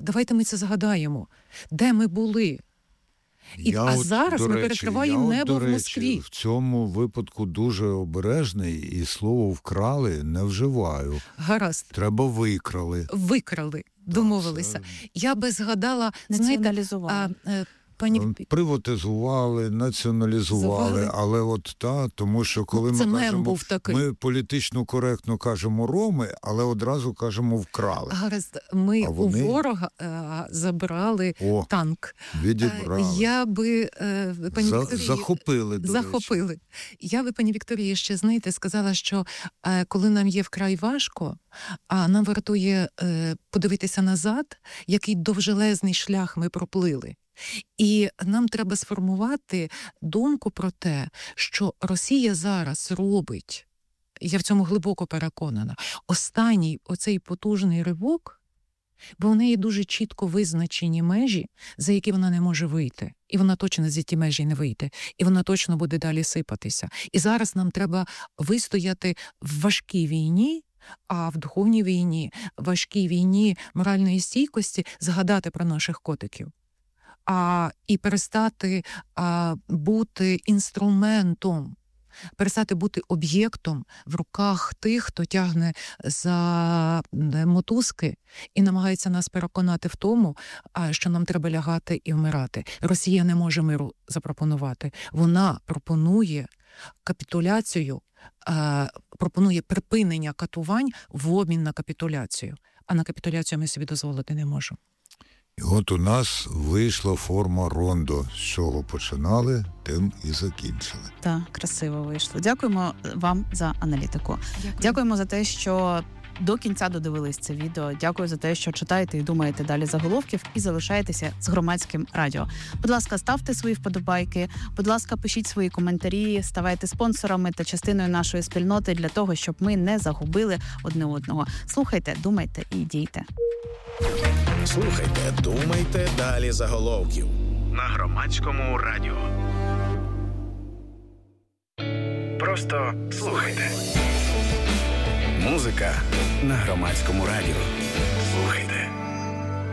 Давайте ми це згадаємо. Де ми були? Зараз ми перекриваємо небо в Москві. В цьому випадку дуже обережний і слово «вкрали» не вживаю. Гаразд. Треба «викрали». Викрали, домовилися. Я би згадала, націоналізували. Приватизували, націоналізували, але тому що коли ми політично коректно кажемо «роми», але одразу кажемо «вкрали». Гаразд, ми у ворога забрали танк. Відібрали. Я би пані Вікторії... Захопили. Я би пані Вікторії ще, сказала, що коли нам є вкрай важко, а нам вартує подивитися назад, який довжелезний шлях ми проплили. І нам треба сформувати думку про те, що Росія зараз робить, я в цьому глибоко переконана, останній оцей потужний ривок, бо в неї дуже чітко визначені межі, за які вона не може вийти. І вона точно за ті межі не вийде. І вона точно буде далі сипатися. І зараз нам треба вистояти в важкій війні, а в духовній війні, важкій війні моральної стійкості згадати про наших котиків. І перестати бути інструментом, перестати бути об'єктом в руках тих, хто тягне за мотузки і намагається нас переконати в тому, що нам треба лягати і вмирати. Росія не може миру запропонувати. Вона пропонує капітуляцію, пропонує припинення катувань в обмін на капітуляцію. А на капітуляцію ми собі дозволити не можемо. І от у нас вийшла форма рондо. З чого починали, тим і закінчили. Так, красиво вийшло. Дякуємо вам за аналітику. Дякуємо за те, що до кінця додивились це відео. Дякую за те, що читаєте і думаєте далі заголовків і залишаєтеся з Громадським радіо. Будь ласка, ставте свої вподобайки, будь ласка, пишіть свої коментарі, ставайте спонсорами та частиною нашої спільноти для того, щоб ми не загубили одне одного. Слухайте, думайте і дійте. Слухайте, думайте далі заголовків на Громадському радіо. Просто слухайте. Музика на Громадському радіо. Слухайте.